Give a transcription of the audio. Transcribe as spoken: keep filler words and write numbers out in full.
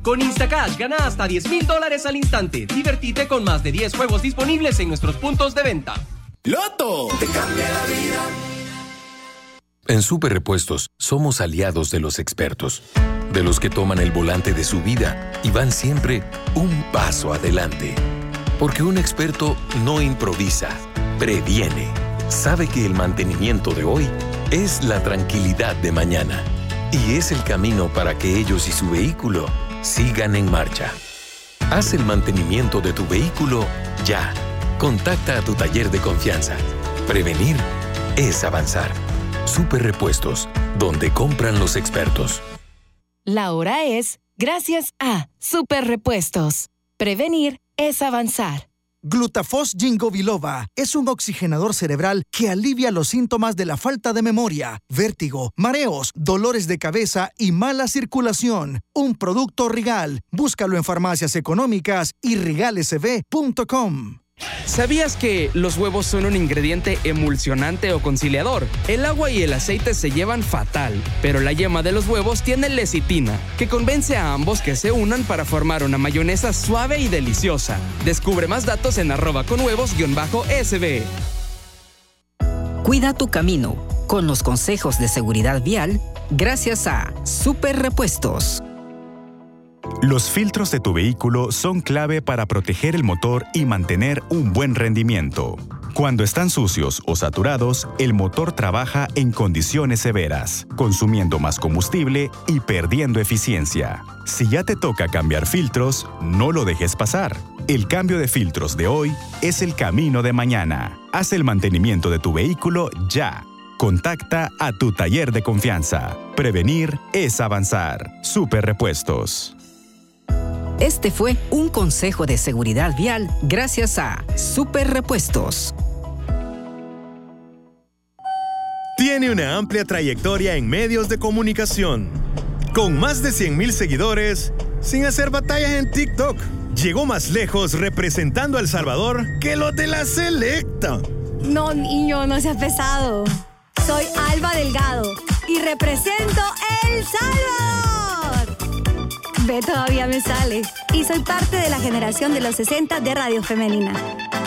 Con Instacash gana hasta diez mil dólares al instante. Divertite con más de diez juegos disponibles en nuestros puntos de venta. ¡Loto! Te cambia la vida. En Super Repuestos somos aliados de los expertos, de los que toman el volante de su vida y van siempre un paso adelante. Porque un experto no improvisa, previene. Sabe que el mantenimiento de hoy es la tranquilidad de mañana. Y es el camino para que ellos y su vehículo sigan en marcha. Haz el mantenimiento de tu vehículo ya. Contacta a tu taller de confianza. Prevenir es avanzar. Super Repuestos, donde compran los expertos. La hora es gracias a Super Repuestos. Prevenir es avanzar. Glutafos Ginkgo Biloba es un oxigenador cerebral que alivia los síntomas de la falta de memoria, vértigo, mareos, dolores de cabeza y mala circulación. Un producto Rigal. Búscalo en farmacias económicas y rigal s b punto com. ¿Sabías que los huevos son un ingrediente emulsionante o conciliador? El agua y el aceite se llevan fatal, pero la yema de los huevos tiene lecitina, que convence a ambos que se unan para formar una mayonesa suave y deliciosa. Descubre más datos en arroba con huevos guión bajo S B. Cuida tu camino con los consejos de seguridad vial gracias a Super Repuestos. Los filtros de tu vehículo son clave para proteger el motor y mantener un buen rendimiento. Cuando están sucios o saturados, el motor trabaja en condiciones severas, consumiendo más combustible y perdiendo eficiencia. Si ya te toca cambiar filtros, no lo dejes pasar. El cambio de filtros de hoy es el camino de mañana. Haz el mantenimiento de tu vehículo ya. Contacta a tu taller de confianza. Prevenir es avanzar. Super Repuestos. Este fue un consejo de seguridad vial gracias a Super Repuestos. Tiene una amplia trayectoria en medios de comunicación. Con más de cien mil seguidores, sin hacer batallas en TikTok. Llegó más lejos representando a El Salvador que los de la selecta. No, niño, no seas pesado. Soy Alba Delgado y represento El Salvador. Ve, todavía me sale. Y soy parte de la generación de los sesenta de Radio Femenina.